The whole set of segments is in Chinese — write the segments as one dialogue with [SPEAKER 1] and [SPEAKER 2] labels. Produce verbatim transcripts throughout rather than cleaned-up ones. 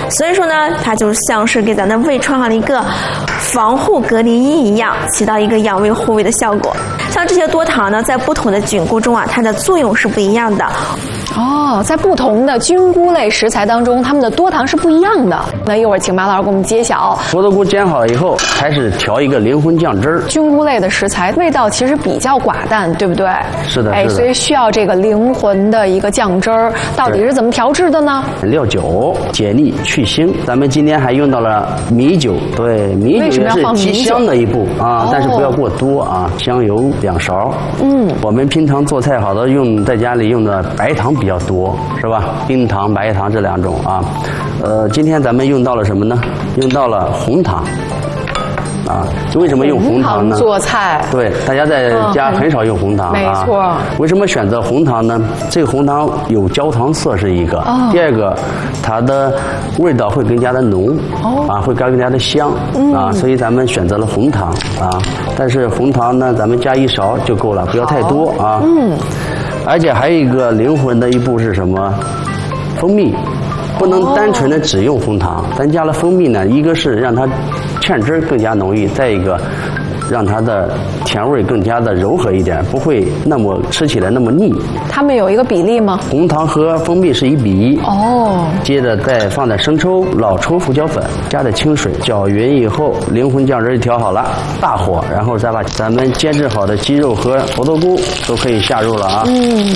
[SPEAKER 1] 所以说呢，它就像是给咱的胃穿上了一个防护隔离衣一样，起到一个养胃护胃的效果。像这些多糖呢，在不同的菌菇中啊，它的作用是不一样的。
[SPEAKER 2] 哦，在不同的菌菇类食材当中，它们的多糖是不一样的。那一会儿请马老师给我们揭晓。
[SPEAKER 3] 猴头菇煎好以后，开始调一个灵魂酱汁儿。
[SPEAKER 2] 菌菇类的食材味道其实比较寡淡，对不对？
[SPEAKER 3] 是的，
[SPEAKER 2] 哎，
[SPEAKER 3] 是的。
[SPEAKER 2] 所以需要这个灵魂的一个酱汁儿，到底是怎么调制的呢？
[SPEAKER 3] 料酒解腻去腥，咱们今天还用到了米酒，对，米酒也是提香的一步啊，
[SPEAKER 2] 哦、
[SPEAKER 3] 但是不要过多啊。香油两勺，嗯，我们平常做菜好多用在家里用的白糖比较多，是吧？冰糖、白糖这两种啊，呃，今天咱们用到了什么呢？用到了红糖。啊，为什么用红糖呢？
[SPEAKER 2] 红糖做菜，
[SPEAKER 3] 对，大家在家很少用红糖啊。
[SPEAKER 2] 没错。
[SPEAKER 3] 为什么选择红糖呢？这个红糖有焦糖色是一个，哦、第二个，它的味道会更加的浓，哦、啊，会更加的香、嗯、啊，所以咱们选择了红糖啊。但是红糖呢，咱们加一勺就够了，不要太多啊。嗯。而且还有一个灵魂的一步是什么？蜂蜜。不能单纯的只用红糖，咱加了蜂蜜呢，一个是让它芡汁更加浓郁，再一个让它的甜味更加的柔和一点，不会那么吃起来那么腻。
[SPEAKER 2] 它们有一个比例吗？
[SPEAKER 3] 红糖和蜂蜜是一比一。哦。接着再放点生抽、老抽、胡椒粉，加点清水，搅匀以后，灵魂酱汁调好了，大火，然后再把咱们煎制好的鸡肉和猴头菇都可以下入了啊。嗯。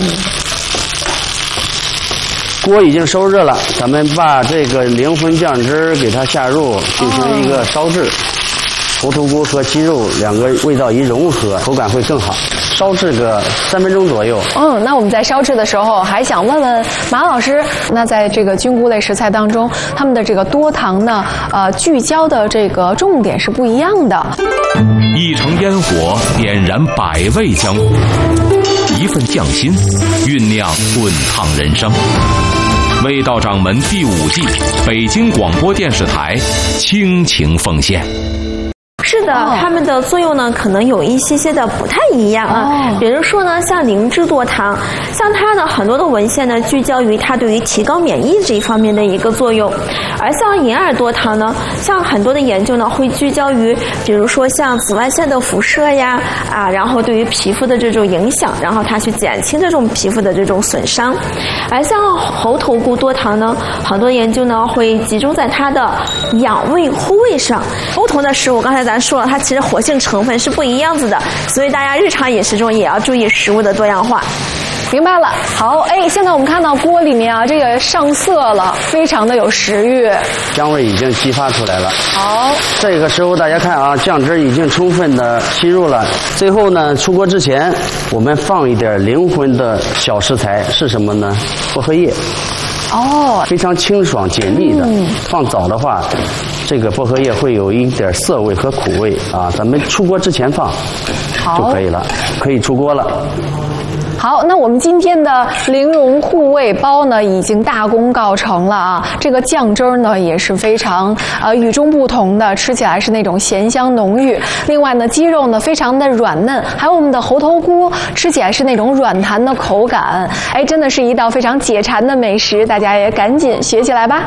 [SPEAKER 3] 锅已经烧热了，咱们把这个灵魂酱汁给它下入，进行一个烧制。猴头菇和鸡肉两个味道一融合，口感会更好。烧制个三分钟左右。
[SPEAKER 2] 嗯，那我们在烧制的时候，还想问问马老师，那在这个菌菇类食材当中，它们的这个多糖呢，呃，聚焦的这个重点是不一样的。
[SPEAKER 4] 一城烟火点燃百味江湖，一份匠心酝酿滚烫人生。味道掌门第五季，北京广播电视台倾情奉献。
[SPEAKER 1] 是的，它们的作用呢，可能有一些些的不太一样啊。比如说呢，像灵芝多糖，像它呢，很多的文献呢聚焦于它对于提高免疫这一方面的一个作用，而像银耳多糖呢，像很多的研究呢会聚焦于，比如说像紫外线的辐射呀，啊，然后对于皮肤的这种影响，然后它去减轻这种皮肤的这种损伤。而像猴头菇多糖呢，很多研究呢会集中在它的养胃护胃上。不同的食物，刚才咱说了，它其实活性成分是不一样子的，所以大家日常饮食中也要注意食物的多样化。
[SPEAKER 2] 明白了。好，哎，现在我们看到锅里面啊，这个上色了，非常的有食欲，
[SPEAKER 3] 香味已经激发出来了。
[SPEAKER 2] 好，
[SPEAKER 3] 这个时候大家看啊，酱汁已经充分的吸入了。最后呢，出锅之前，我们放一点灵魂的小食材是什么呢？薄荷叶。哦，非常清爽解腻的。嗯、放早的话，这个薄荷叶会有一点涩味和苦味啊。咱们出锅之前放就可以了，可以出锅了。
[SPEAKER 2] 好，那我们今天的灵蓉护胃包呢，已经大功告成了啊！这个酱汁儿呢，也是非常呃与众不同的，吃起来是那种咸香浓郁。另外呢，鸡肉呢非常的软嫩，还有我们的猴头菇吃起来是那种软弹的口感，哎，真的是一道非常解馋的美食，大家也赶紧学起来吧！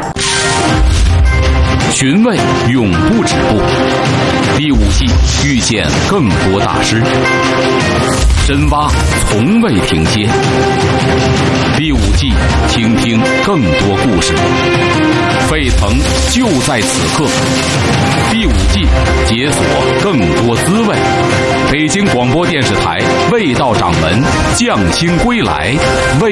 [SPEAKER 4] 寻味永不止步，第五季遇见更多大师。深挖从未停歇，第五季倾听更多故事，沸腾就在此刻。第五季解锁更多滋味。北京广播电视台味道掌门匠心归来，味